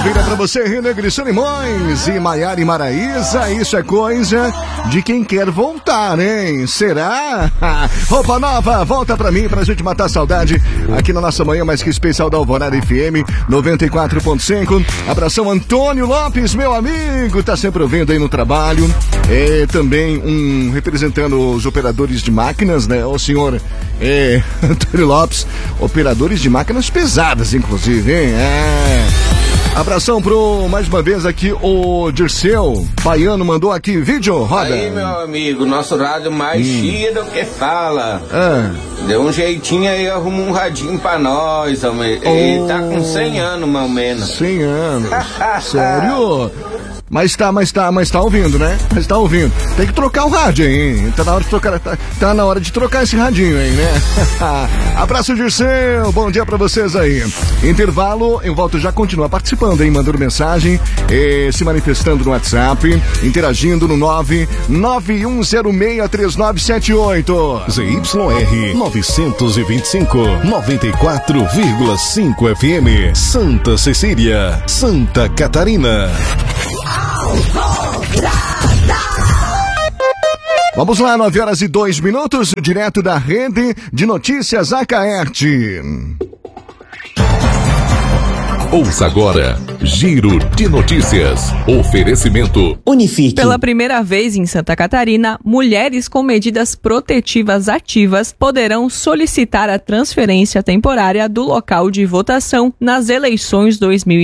Maravilha pra você, Renegrição Limões e Maiara e Maraísa. Isso é coisa de quem quer voltar, hein? Será? Roupa nova, volta pra mim, pra gente matar a saudade aqui na nossa manhã mais que especial da Alvorada FM 94.5. Abração, Antônio Lopes, meu amigo, tá sempre ouvindo aí no trabalho. Também representando os operadores de máquinas, né? O senhor Antônio Lopes, operadores de máquinas pesadas, inclusive, hein? Abração mais uma vez aqui, o Dirceu Baiano mandou aqui vídeo, roda. Aí, meu amigo, nosso rádio mais chia do que fala. Deu um jeitinho aí, arrumou um radinho pra nós, homem. Ele tá com 100 anos, mais ou menos. 100 anos? Sério? Mas tá ouvindo, né? Mas tá ouvindo. Tem que trocar o rádio aí, hein? Tá na hora de trocar esse radinho aí, né? Abraço, Dirceu. Bom dia pra vocês aí. Intervalo, eu volto já, continuar participando, hein? Mandando mensagem, se manifestando no WhatsApp, interagindo no 991063978. ZYR 925, 94,5 FM. Santa Cecília, Santa Catarina. Vamos lá, 9h02, direto da Rede de Notícias Acaerte. Ouça agora, Giro de Notícias. Oferecimento Unifique. Pela primeira vez em Santa Catarina, mulheres com medidas protetivas ativas poderão solicitar a transferência temporária do local de votação nas eleições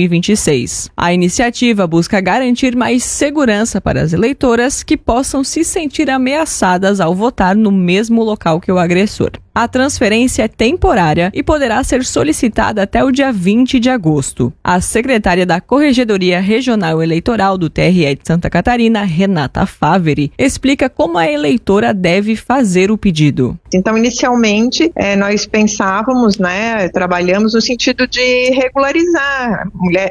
2026. A iniciativa busca garantir mais segurança para as eleitoras que possam se sentir ameaçadas ao votar no mesmo local que o agressor. A transferência é temporária e poderá ser solicitada até o dia 20 de agosto. A secretária da Corregedoria Regional Eleitoral do TRE de Santa Catarina, Renata Faveri, explica como a eleitora deve fazer o pedido. Então, inicialmente, nós pensávamos, trabalhamos no sentido de regularizar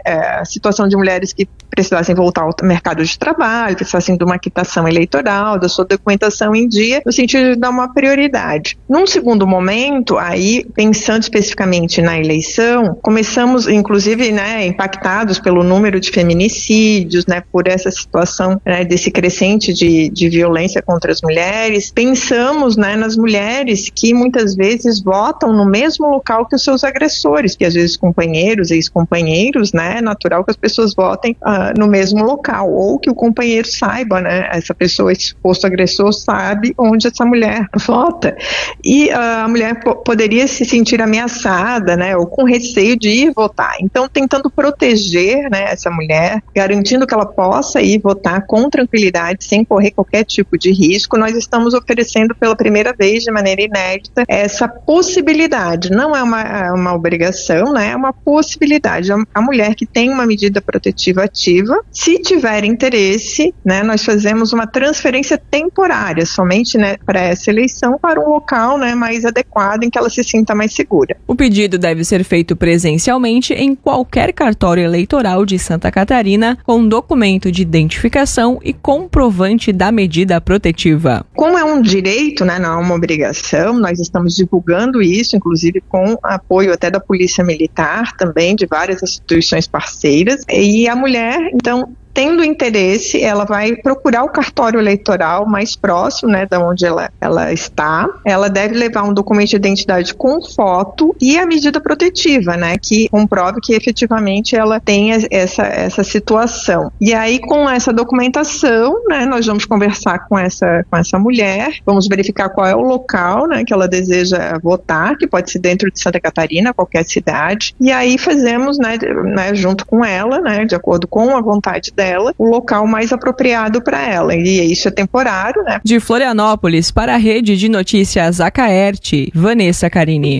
a situação de mulheres que precisassem voltar ao mercado de trabalho, precisassem de uma quitação eleitoral, da sua documentação em dia, no sentido de dar uma prioridade. Num segundo momento, aí, pensando especificamente na eleição, começamos, inclusive, impactados pelo número de feminicídios, por essa situação, desse crescente de violência contra as mulheres. Pensamos, nas mulheres que muitas vezes votam no mesmo local que os seus agressores, que às vezes companheiros, ex-companheiros, é natural que as pessoas votem no mesmo local, ou que o companheiro saiba, essa pessoa, esse suposto agressor, sabe onde essa mulher vota. E a mulher poderia se sentir ameaçada, ou com receio de ir votar. Então, tentando proteger, essa mulher, garantindo que ela possa ir votar com tranquilidade, sem correr qualquer tipo de risco, nós estamos oferecendo pela primeira vez, de maneira inédita, essa possibilidade. Não é uma obrigação, é uma possibilidade. A mulher que tem uma medida protetiva ativa, se tiver interesse, nós fazemos uma transferência temporária, somente para essa eleição, para um local mais adequado em que ela se sinta mais segura. O pedido deve ser feito presencialmente em qualquer cartório eleitoral de Santa Catarina, com documento de identificação e comprovante da medida protetiva. Como é um direito, não é uma obrigação, nós estamos divulgando isso, inclusive com apoio até da Polícia Militar, também de várias instituições parceiras, e a mulher, então, tendo interesse, ela vai procurar o cartório eleitoral mais próximo, da onde ela está. Ela deve levar um documento de identidade com foto e a medida protetiva, que comprove que efetivamente ela tem essa situação. E aí, com essa documentação, nós vamos conversar com essa mulher, vamos verificar qual é o local, que ela deseja votar, que pode ser dentro de Santa Catarina, qualquer cidade. E aí fazemos, junto com ela, de acordo com a vontade dela, o local mais apropriado para ela, e isso é temporário, De Florianópolis para a Rede de Notícias Acaerte, Vanessa Carini.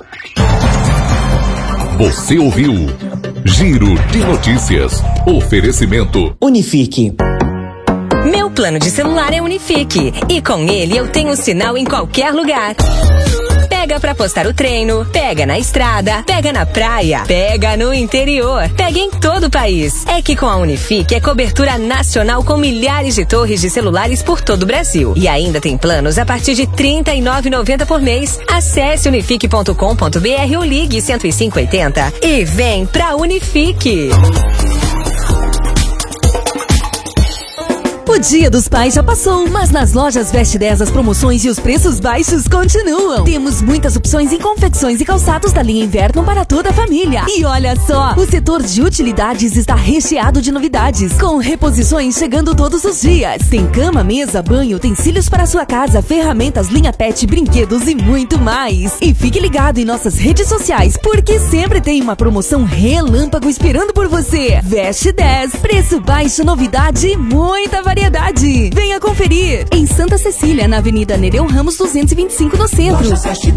Você ouviu Giro de Notícias. Oferecimento Unifique. Meu plano de celular é Unifique e com ele eu tenho sinal em qualquer lugar. Pega pra postar o treino, pega na estrada, pega na praia, pega no interior, pega em todo o país. É que com a Unifique é cobertura nacional com milhares de torres de celulares por todo o Brasil. E ainda tem planos a partir de R$ 39,90 por mês. Acesse unifique.com.br ou ligue 10580 e vem pra Unifique. O Dia dos Pais já passou, mas nas lojas Veste 10 as promoções e os preços baixos continuam. Temos muitas opções em confecções e calçados da linha inverno para toda a família. E olha só, o setor de utilidades está recheado de novidades, com reposições chegando todos os dias. Tem cama, mesa, banho, utensílios para sua casa, ferramentas, linha pet, brinquedos e muito mais. E fique ligado em nossas redes sociais, porque sempre tem uma promoção relâmpago esperando por você. Veste 10, preço baixo, novidade e muita variedade. Venha conferir. Em Santa Cecília, na Avenida Nereu Ramos 225 no centro.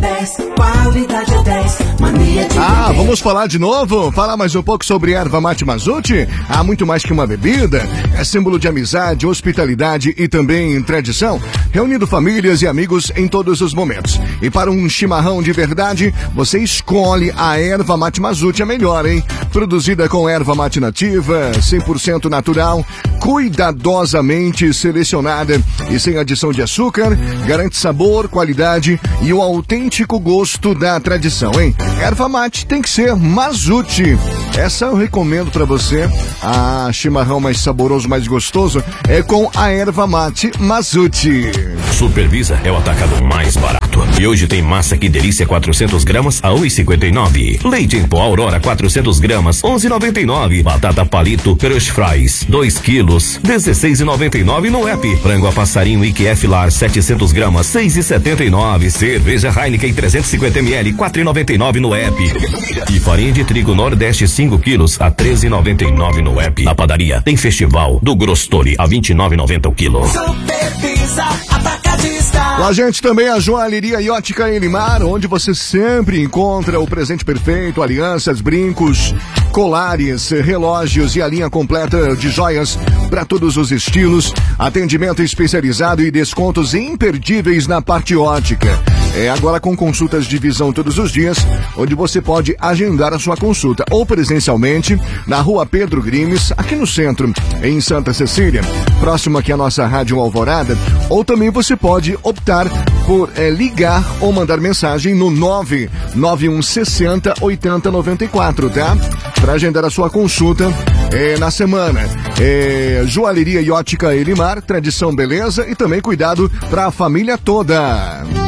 Vamos falar de novo? Falar mais um pouco sobre erva mate Mazute? Há muito mais que uma bebida. É símbolo de amizade, hospitalidade e também tradição, reunindo famílias e amigos em todos os momentos. E para um chimarrão de verdade, você escolhe a erva mate Mazute, a melhor, hein? Produzida com erva mate nativa, 100% natural, cuidadosamente selecionada e sem adição de açúcar, garante sabor, qualidade e o autêntico gosto da tradição, hein? Erva mate tem que ser Mazute. Essa eu recomendo pra você. Chimarrão mais saboroso, mais gostoso é com a erva mate Mazute. Supervisa é o atacado mais barato. E hoje tem massa Que Delícia 400 gramas a 1,59. Leite em pó Aurora 400 gramas 11,99. Batata palito Crush Fries 2 quilos 16,99 no app. Frango a passarinho IQF Lar 700 gramas 6,79. Cerveja Heineken 350 ml 4,99 no app. E farinha de trigo Nordeste 5 quilos a 13,99 no app. Na padaria tem Festival do Grostori a 29,90 o quilo. Supervisa Atacadista. A gente também a Joalheria e Ótica Elimar, onde você sempre encontra o presente perfeito, alianças, brincos, colares, relógios e a linha completa de joias para todos os estilos, atendimento especializado e descontos imperdíveis na parte ótica. Agora com consultas de visão todos os dias, onde você pode agendar a sua consulta ou presencialmente na Rua Pedro Grimes, aqui no centro, em Santa Cecília, próximo aqui à nossa Rádio Alvorada, ou também você pode optar por ligar ou mandar mensagem no 99160 8094, tá? Para agendar a sua consulta na semana. Joalheria e Ótica Elimar, tradição, beleza e também cuidado para a família toda.